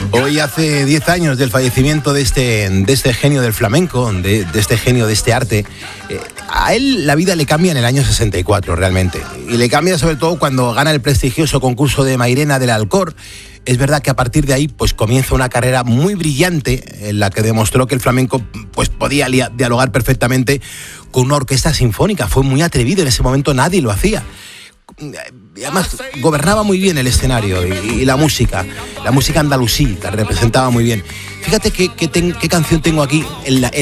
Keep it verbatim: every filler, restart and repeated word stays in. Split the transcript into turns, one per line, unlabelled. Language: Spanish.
Hoy hace diez años del fallecimiento de este, de este genio del flamenco, de, de este genio de este arte. Eh, a él la vida le cambia en el año sesenta y cuatro realmente. Y le cambia sobre todo cuando gana el prestigioso concurso de Mairena del Alcor. Es verdad que a partir de ahí pues comienza una carrera muy brillante en la que demostró que el flamenco pues podía dialogar perfectamente con una orquesta sinfónica. Fue muy atrevido, en ese momento nadie lo hacía. Y además gobernaba muy bien el escenario y, y la música, la música andalusí la representaba muy bien. Fíjate qué, qué, ten, qué canción tengo aquí en la, en